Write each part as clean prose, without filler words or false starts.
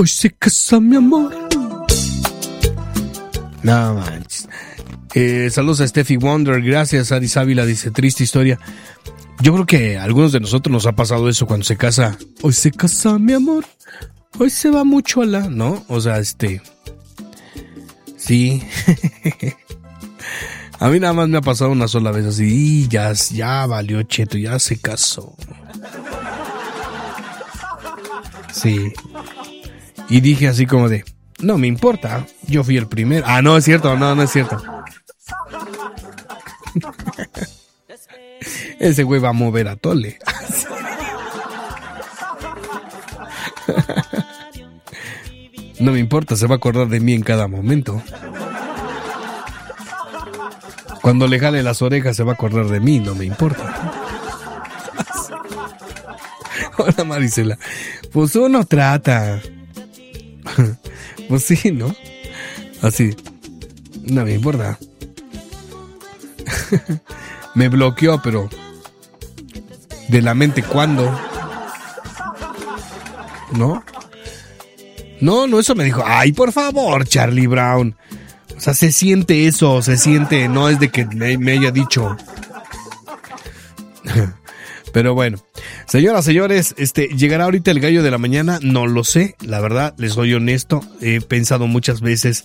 Hoy se casa mi amor. No manches. Saludos a Steffi Wonder. Gracias, Aris Ávila. Dice, triste historia. Yo creo que a algunos de nosotros nos ha pasado eso cuando se casa. Hoy se casa mi amor. Hoy se va mucho a la... ¿No? O sea, sí. A mí nada más me ha pasado una sola vez así. Y ya valió cheto. Ya se casó. Sí. Y dije así como de... No me importa. Yo fui el primero. Ah, no es cierto. No es cierto. Ese güey va a mover a Tole. No me importa, se va a acordar de mí en cada momento. Cuando le jale las orejas se va a acordar de mí, no me importa. Hola Marisela. Pues uno trata. Pues sí, ¿no? Así. No me importa. Me bloqueó, pero... ¿De la mente cuándo? ¿No? No, eso me dijo. Ay, por favor, Charlie Brown. O sea, se siente eso, no es de que me haya dicho. Pero bueno, señoras, señores, ¿llegará ahorita el gallo de la mañana? No lo sé, la verdad, les soy honesto. He pensado muchas veces,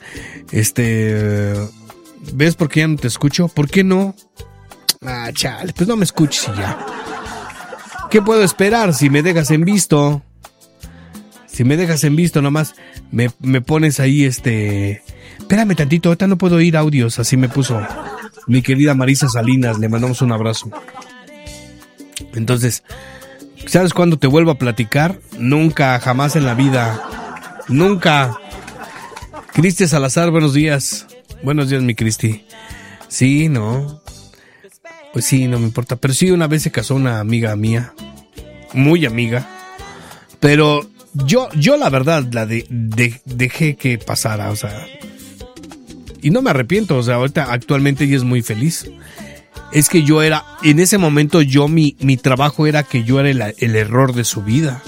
¿ves por qué ya no te escucho? ¿Por qué no? Ah, chale, pues no me escuches y ya. ¿Qué puedo esperar si me dejas en visto? Si me dejas en visto nomás, me pones ahí Espérame tantito, ahorita no puedo oír audios, así me puso mi querida Marisa Salinas, le mandamos un abrazo. Entonces, ¿sabes cuándo te vuelvo a platicar? Nunca, jamás en la vida. Nunca. Cristi Salazar, buenos días. Buenos días, mi Cristi. Sí, no. Pues sí, no me importa. Pero sí, una vez se casó una amiga mía. Muy amiga. Pero yo la verdad, dejé que pasara, o sea. Y no me arrepiento, o sea, ahorita actualmente ella es muy feliz. Es que yo era, en ese momento mi trabajo era que yo era el error de su vida.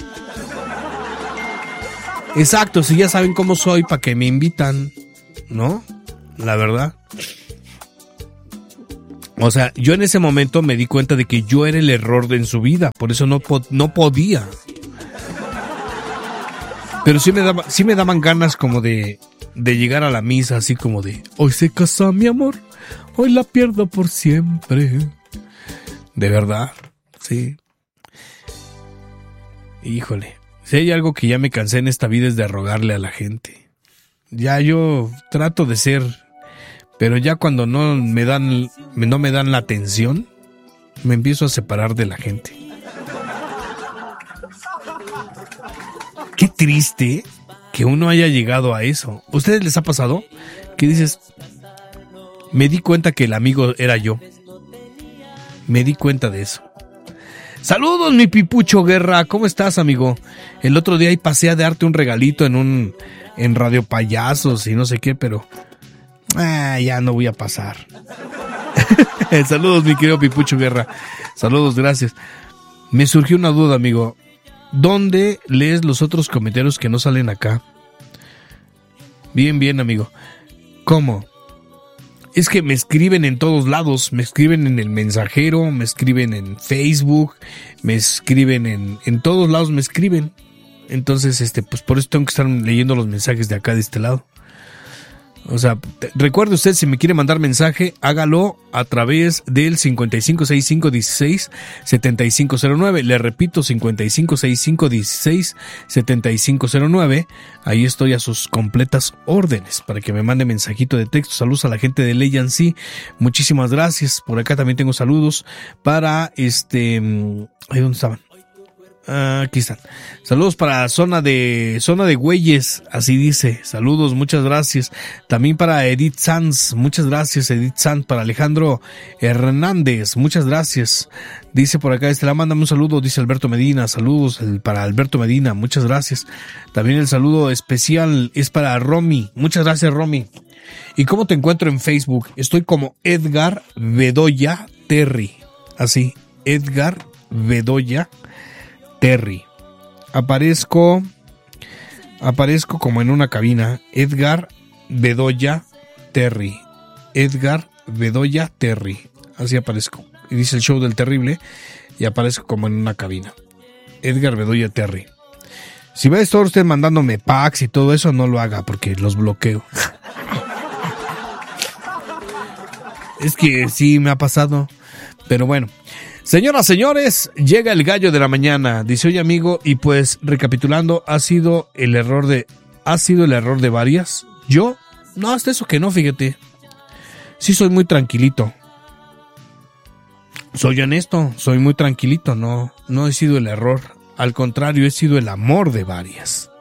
Exacto, si ya saben cómo soy, ¿para qué me invitan? ¿No? La verdad. O sea, yo en ese momento me di cuenta de que yo era el error en su vida, por eso no podía. Pero sí me daban ganas como de llegar a la misa, así como de, hoy se casa mi amor. Hoy la pierdo por siempre. De verdad, sí. Híjole, si hay algo que ya me cansé en esta vida es de rogarle a la gente. Ya yo trato de ser, pero ya cuando no me dan la atención, me empiezo a separar de la gente. Qué triste que uno haya llegado a eso. ¿Ustedes les ha pasado? Que dices... Me di cuenta que el amigo era yo. Me di cuenta de eso. Saludos, mi Pipucho Guerra. ¿Cómo estás, amigo? El otro día ahí pasé a darte un regalito en Radio Payasos y no sé qué, pero... ya no voy a pasar. Saludos, mi querido Pipucho Guerra. Saludos, gracias. Me surgió una duda, amigo. ¿Dónde lees los otros comentarios que no salen acá? Bien, amigo. ¿Cómo? Es que me escriben en todos lados, me escriben en el mensajero, me escriben en Facebook, me escriben en todos lados, me escriben. Entonces, pues por eso tengo que estar leyendo los mensajes de acá, de este lado. O sea, recuerde usted, si me quiere mandar mensaje, hágalo a través del 5565167509. Le repito, 5565167509. Ahí estoy a sus completas órdenes para que me mande mensajito de texto. Saludos a la gente de Leyancy. Muchísimas gracias. Por acá también tengo saludos para ahí donde estaban. Aquí están. Saludos para zona de Güeyes, así dice. Saludos, muchas gracias. También para Edith Sanz, muchas gracias, Edith Sanz. Para Alejandro Hernández, muchas gracias. Dice por acá, mándame un saludo, dice Alberto Medina. Saludos para Alberto Medina, muchas gracias. También el saludo especial es para Romy. Muchas gracias, Romy. ¿Y cómo te encuentro en Facebook? Estoy como Edgar Bedoya Terry. Así, Edgar Bedoya Terry. Aparezco Aparezco como en una cabina. Edgar Bedoya Terry. Edgar Bedoya Terry. Así aparezco. Y dice el show del terrible. Y aparezco como en una cabina. Edgar Bedoya Terry. Si va a estar usted mandándome packs y todo eso, no lo haga porque los bloqueo. Es que sí me ha pasado. Pero bueno. Señoras, señores, llega el gallo de la mañana. Dice, oye amigo, y pues recapitulando, ¿ha sido el error de varias? ¿Yo? No, hasta eso que no, fíjate. Sí soy muy tranquilito. Soy honesto, soy muy tranquilito, no he sido el error. Al contrario, he sido el amor de varias.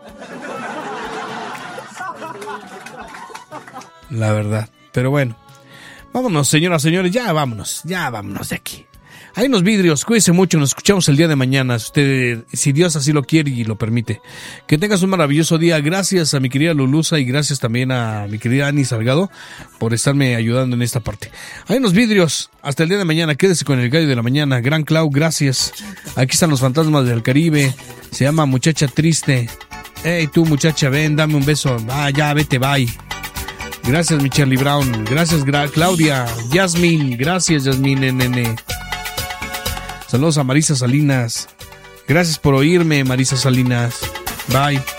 La verdad. Pero bueno. Vámonos, señoras, señores, ya vámonos de aquí. Hay unos vidrios, cuídense mucho, nos escuchamos el día de mañana, si Dios así lo quiere y lo permite. Que tengas un maravilloso día, gracias a mi querida Lulusa y gracias también a mi querida Ani Salgado por estarme ayudando en esta parte. Hay unos vidrios, hasta el día de mañana, quédese con el gallo de la mañana, Gran Clau, gracias. Aquí están los fantasmas del Caribe, se llama Muchacha Triste. Hey tú muchacha, ven, dame un beso, ya, vete, bye. Gracias mi Charlie Brown, gracias Claudia, Yasmin, gracias Yasmin, nene. Saludos a Marisa Salinas. Gracias por oírme, Marisa Salinas. Bye.